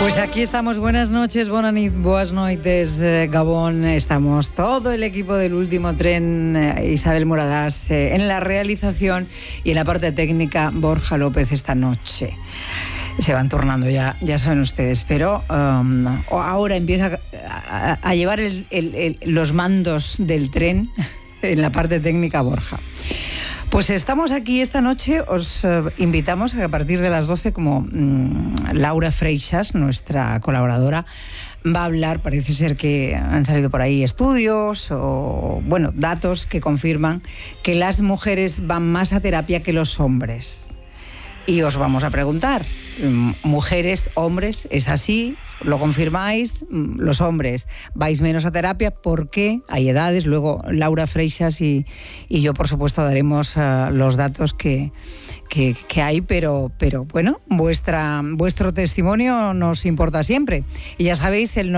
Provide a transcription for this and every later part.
Pues aquí estamos, buenas noches, boas noites, Gabón. Estamos todo el equipo del Último Tren, Isabel Moradás en la realización y en la parte técnica Borja López esta noche. Se van tornando ya saben ustedes, pero ahora empieza a llevar los mandos del tren en la parte técnica Borja. Pues estamos aquí esta noche, os invitamos a que a partir de las 12, como Laura Freixas, nuestra colaboradora, va a hablar. Parece ser que han salido por ahí estudios o, bueno, datos que confirman que las mujeres van más a terapia que los hombres. Y os vamos a preguntar, mujeres, hombres, ¿es así? ¿Lo confirmáis? Los hombres, ¿vais menos a terapia? ¿Por qué? Hay edades. Luego Laura Freixas y yo, por supuesto, daremos los datos que hay, pero bueno, vuestro testimonio nos importa siempre. Y ya sabéis, el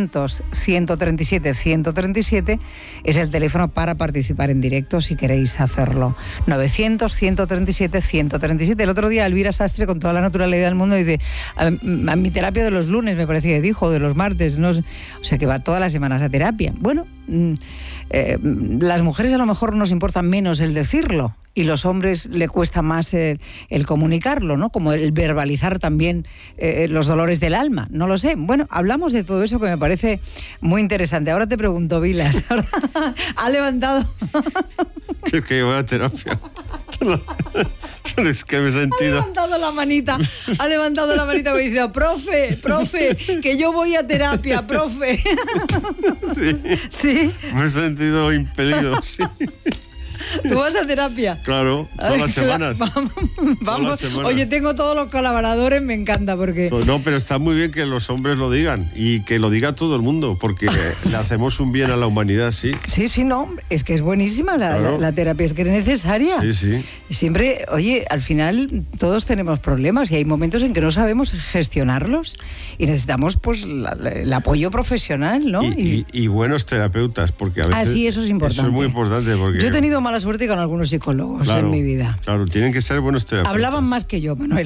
900-137-137 es el teléfono para participar en directo si queréis hacerlo. 900-137-137. El otro día Elvira Sastre, con toda la naturalidad del mundo, dice: a mi terapia de los lunes, me parece que dijo, de los martes, no, o sea que va todas las semanas a terapia. Bueno, las mujeres a lo mejor nos importa menos el decirlo y los hombres le cuesta más el comunicarlo, ¿no? Como el verbalizar también los dolores del alma, no lo sé. Bueno, hablamos de todo eso que me parece muy interesante. Ahora te pregunto, Vilas, ¿ha levantado? Que voy a terapia. Es que me he sentido... Ha levantado la manita y dice: profe, que yo voy a terapia, profe. Sí. Me he sentido impelido, sí. ¿Tú vas a terapia? Claro, todas las semanas. Vamos. Oye, tengo todos los colaboradores, me encanta porque... No, pero está muy bien que los hombres lo digan y que lo diga todo el mundo, porque le hacemos un bien a la humanidad, sí. Sí, no, es que es buenísima la terapia, es que es necesaria. Sí. Siempre, oye, al final todos tenemos problemas y hay momentos en que no sabemos gestionarlos y necesitamos pues el apoyo profesional, ¿no? Y buenos terapeutas, porque a veces... Sí, eso es importante. Eso es muy importante porque... Yo he tenido mala suerte con algunos psicólogos en mi vida. Claro, tienen que ser buenos terapeutas. Hablaban más que yo, Manuel.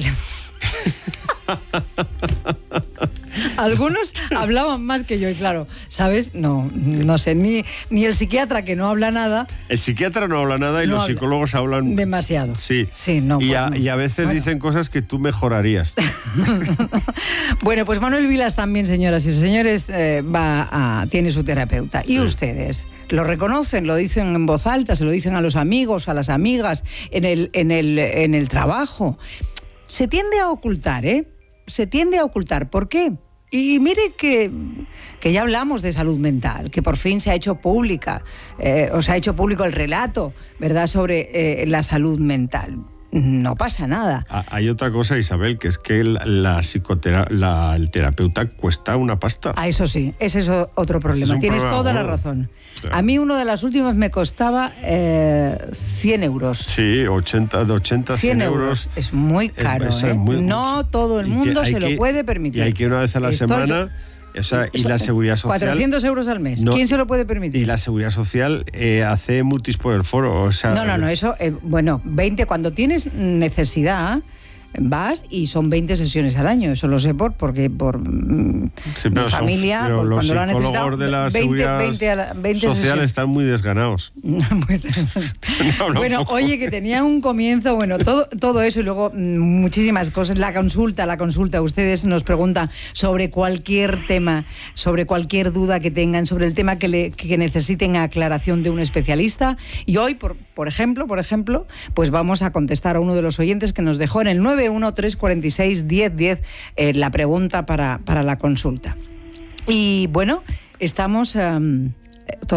Algunos hablaban más que yo y claro, ¿sabes? No sé, ni el psiquiatra, que no habla nada. El psiquiatra no habla nada y los psicólogos hablan... demasiado. Sí, no. Y a veces dicen cosas que tú mejorarías. Bueno, pues Manuel Vilas también, señoras y señores, tiene su terapeuta. Y ustedes lo reconocen, lo dicen en voz alta, se lo dicen a los amigos, a las amigas, en el trabajo. Se tiende a ocultar, ¿eh? Se tiende a ocultar. ¿Por qué? Y mire que ya hablamos de salud mental, que por fin se ha hecho pública, se ha hecho público el relato, ¿verdad?, sobre la salud mental. No pasa nada. Hay otra cosa, Isabel, que es que el terapeuta cuesta una pasta. Eso sí, ese es otro problema. Tienes toda la razón. O sea, a mí uno de las últimas me costaba 100 euros. Sí, 80 a 100 euros. Es muy caro, no todo el mundo se lo puede permitir. Y hay que una vez a la semana... y la seguridad social... 400 euros al mes. ¿Quién se lo puede permitir? Y la seguridad social hace mutis por el foro. No, eso... 20, cuando tienes necesidad... vas y son 20 sesiones al año, eso lo sé porque por mi familia, pero cuando los lo han necesitado, psicólogos de la seguridad 20 social sesiones. Están muy desganados. Bueno, oye, que tenía un comienzo, todo eso y luego muchísimas cosas. La consulta, ustedes nos preguntan sobre cualquier tema, sobre cualquier duda que tengan, sobre el tema que necesiten aclaración de un especialista. Y hoy, por ejemplo, pues vamos a contestar a uno de los oyentes que nos dejó en el 913461010 la pregunta para la consulta. Y bueno, estamos